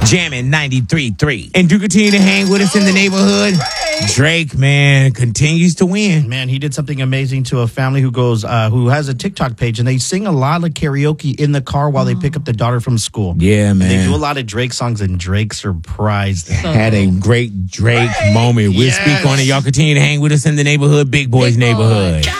Jamming 93.3. And do continue to hang with us in the neighborhood. Drake, man, continues to win. Man, he did something amazing to a family who has a TikTok page, and they sing a lot of karaoke in the car while they pick up the daughter from school. Yeah, man. And they do a lot of Drake songs, and Drake surprised them. Had a great Drake moment. We'll speak on it. Y'all continue to hang with us in the neighborhood, Big Boys neighborhood.